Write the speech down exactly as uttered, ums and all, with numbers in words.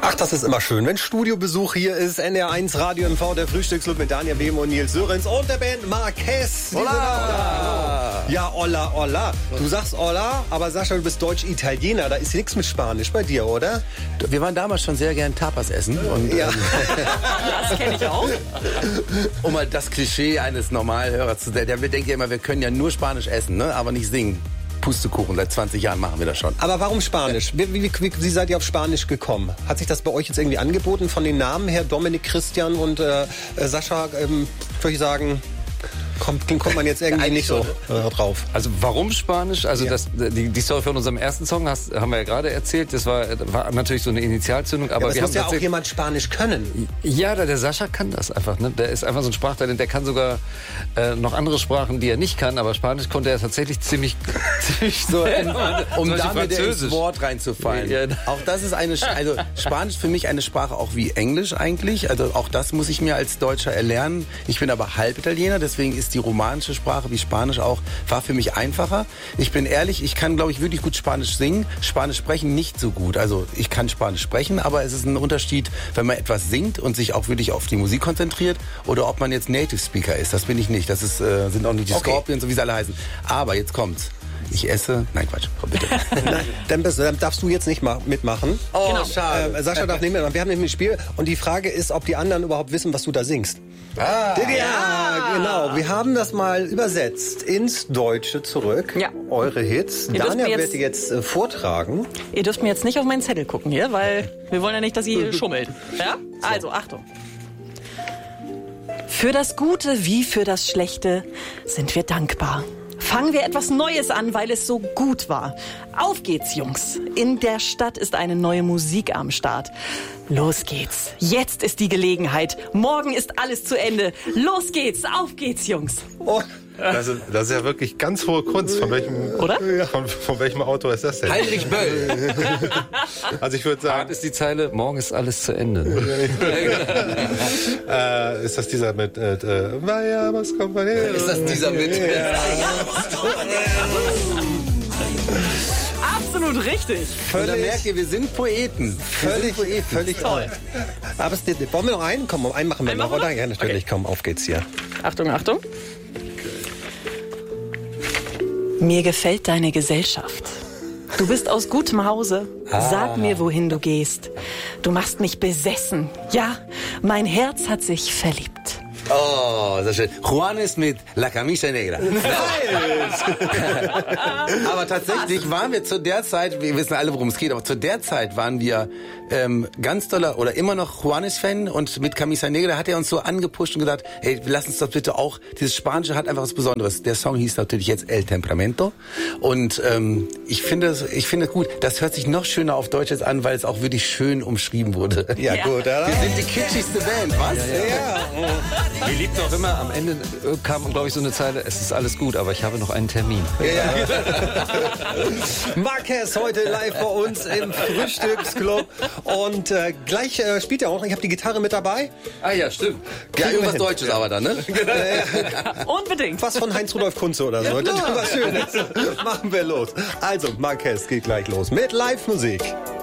Ach, das ist immer schön, wenn Studiobesuch hier ist. N R eins Radio M V, der Frühstücksclub mit Daniel Behm und Nils Sörenz und der Band Marquez. Hola! Hola. Ja, hola, hola. Du sagst hola, aber Sascha, du bist Deutsch-Italiener. Da ist nichts mit Spanisch bei dir, oder? Wir waren damals schon sehr gern Tapas essen. Und, ja. ähm, das kenne ich auch. Um mal das Klischee eines Normalhörers zu sehen. Der denkt ja immer, wir können ja nur Spanisch essen, ne? Aber nicht singen. Pustekuchen, seit zwanzig Jahren machen wir das schon. Aber warum Spanisch? Wie, wie, wie, wie seid ihr auf Spanisch gekommen? Hat sich das bei euch jetzt irgendwie angeboten von den Namen her? Dominik, Christian und äh, Sascha, ähm, würde ich sagen, kommt, kommt man jetzt irgendwie nicht so äh, drauf. Also warum Spanisch? Also ja. das, die, die Story von unserem ersten Song hast, haben wir ja gerade erzählt. Das war, war natürlich so eine Initialzündung. Aber, ja, aber wir es muss haben ja auch jemand Spanisch können. Ja, der, der Sascha kann das einfach. Ne? Der ist einfach so ein Sprachtalent. Der kann sogar äh, noch andere Sprachen, die er nicht kann. Aber Spanisch konnte er tatsächlich ziemlich, ziemlich so, um, um damit damit ins Wort reinzufallen. Ja. Auch das ist eine, also Spanisch für mich eine Sprache auch wie Englisch eigentlich. Also auch das muss ich mir als Deutscher erlernen. Ich bin aber halb Italiener, deswegen ist die romanische Sprache wie Spanisch auch, war für mich einfacher. Ich bin ehrlich, ich kann, glaube ich, wirklich gut Spanisch singen. Spanisch sprechen nicht so gut. Also ich kann Spanisch sprechen, aber es ist ein Unterschied, wenn man etwas singt und sich auch wirklich auf die Musik konzentriert oder ob man jetzt Native Speaker ist. Das bin ich nicht. Das ist, äh, sind auch nicht die okay. Scorpions, so wie sie alle heißen. Aber jetzt kommt's. Ich esse... Nein, Quatsch. Komm, bitte. Nein, dann, dann darfst du jetzt nicht mitmachen. Oh, genau. schade. Äh, Sascha darf nicht mitmachen. Wir haben nämlich ein Spiel und die Frage ist, ob die anderen überhaupt wissen, was du da singst. Ah, ja, ja, genau. Wir haben das mal übersetzt ins Deutsche zurück. Ja. Eure Hits. Ihr Daniel jetzt, wird die jetzt äh, vortragen. Ihr dürft mir jetzt nicht auf meinen Zettel gucken hier, weil wir wollen ja nicht, dass ihr schummelt. Ja? Also, Achtung. Für das Gute wie für das Schlechte sind wir dankbar. Fangen wir etwas Neues an, weil es so gut war. Auf geht's, Jungs. In der Stadt ist eine neue Musik am Start. Los geht's. Jetzt ist die Gelegenheit. Morgen ist alles zu Ende. Los geht's. Auf geht's, Jungs. Oh. Das ist, das ist ja wirklich ganz hohe Kunst. Von welchem, Oder? Von, von welchem Autor ist das denn? Heinrich Böll. Also ich würde sagen... Hart ist die Zeile, morgen ist alles zu Ende. Ne? äh, ist das dieser mit... Äh, Vaya, was kommt bei dir? Ist das dieser mit... Absolut richtig. Und da merkt ihr, wir sind Poeten. Wir Völlig, sind Poeten. völlig toll. Aber es, wollen wir noch einen? Komm, einen machen wir einen noch, machen wir? oder? Ja, natürlich. Okay. Komm, auf geht's hier. Achtung, Achtung. Mir gefällt deine Gesellschaft. Du bist aus gutem Hause. Sag mir, wohin du gehst. Du machst mich besessen. Ja, mein Herz hat sich verliebt. Oh, sehr schön. Juanes mit La Camisa Negra. Aber tatsächlich waren wir zu der Zeit, wir wissen alle, worum es geht, aber zu der Zeit waren wir ähm, ganz doller oder immer noch Juanes-Fan und mit Camisa Negra hat er uns so angepusht und gesagt, hey, lass uns das bitte auch, dieses Spanische hat einfach was Besonderes. Der Song hieß natürlich jetzt El Temperamento und ähm, ich finde ich finde es gut, das hört sich noch schöner auf Deutsch jetzt an, weil es auch wirklich schön umschrieben wurde. Ja, Ja. gut, oder? Wir sind die kitschigste Band, was? Ja. Wir liebten auch immer, am Ende kam, glaube ich, so eine Zeile, es ist alles gut, aber ich habe noch einen Termin. Marquez heute live bei uns im Frühstücksclub. Und äh, gleich äh, spielt er auch noch. Ich habe die Gitarre mit dabei. Ah ja, stimmt. Ja, irgendwas hin. Deutsches aber dann, ne? Unbedingt. Was von Heinz-Rudolf Kunze oder so. Das ist was Schönes. Machen wir los. Also, Marquez geht gleich los mit Live-Musik.